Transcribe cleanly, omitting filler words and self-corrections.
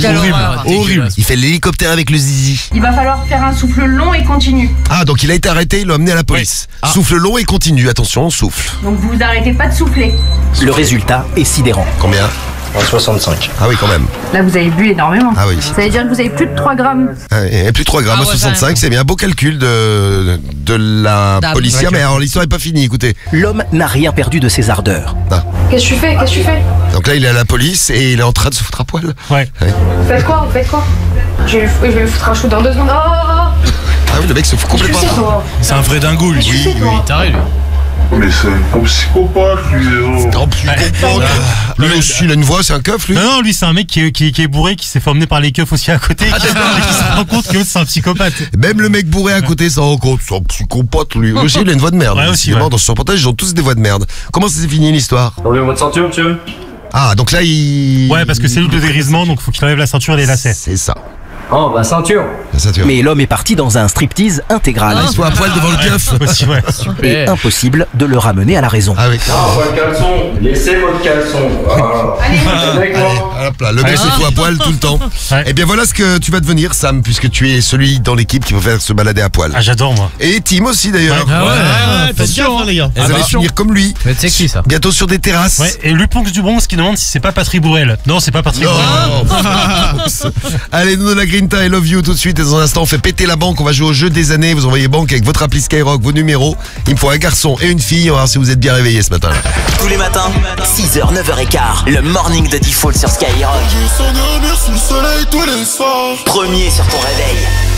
Horrible. Il fait l'hélicoptère avec le zizi. Il va falloir faire un souffle long et continu. Ah, donc il a été arrêté, il l'a amené à la police. Souffle long et continu, attention, on souffle. Donc vous arrêtez pas de souffler. Le résultat est sidérant. Combien? 65. Ah oui, quand même. Là vous avez bu énormément. Ah oui. Ça veut dire que vous avez plus de 3 grammes. Et plus de 3 grammes à 65, c'est bien. Beau calcul de la policière, mais alors l'histoire n'est pas finie, écoutez. L'homme n'a rien perdu de ses ardeurs. Qu'est-ce que tu fais? Donc là, il est à la police et il est en train de se foutre à poil. Ouais. Vous faites quoi? Je vais lui foutre un chou dans 2 secondes. Ah oui, le mec se fout complètement. C'est un vrai dingo, lui. Oui, taré, lui. Mais c'est un psychopathe, lui. Lui aussi, il a une voix, c'est un keuf, lui. Non, lui, c'est un mec qui est bourré, qui s'est fait emmener par les keufs aussi à côté, et qui se rend compte que c'est un psychopathe. Même le mec bourré à côté s'en rend compte. C'est un psychopathe, lui. Aussi, il a une voix de merde. Ouais, aussi, Dans ce reportage, ils ont tous des voix de merde. Comment ça s'est fini, l'histoire? Enlevez votre ceinture, monsieur. Ah, donc là, il... Ouais, parce que c'est lui de dégrisement, donc faut qu'il enlève la ceinture et les lacets. C'est ça. Oh, bah ceinture. La ceinture. Mais l'homme est parti dans un striptease intégral. Il se fout à poil devant le keuf. Aussi, ouais. Et impossible de le ramener à la raison. Ah oui. Ah, votre caleçon. Laissez votre caleçon. Avec moi. Hop là, le mec se fout à poil tout le temps. Ouais. Eh bien voilà ce que tu vas devenir, Sam, puisque tu es celui dans l'équipe qui va faire se balader à poil. Ah, j'adore, moi. Et Tim aussi d'ailleurs. Faites gaffe, les gars. Vous allez finir comme lui. C'est qui ça? Bientôt sur des terrasses. Ouais, et Luponx du Bronx qui demande si c'est pas Patrick Bourrel. Non, c'est pas Patrick Bourrel. Non. Allez, nous la Grinta, I love you tout de suite. Et dans un instant, on fait péter la banque. On va jouer au jeu des années. Vous envoyez banque avec votre appli Skyrock, vos numéros. Il me faut un garçon et une fille. On va voir si vous êtes bien réveillés ce matin. Tous les matins, 6h, 9h15, le morning de Default sur Skyrock. Premier sur ton réveil.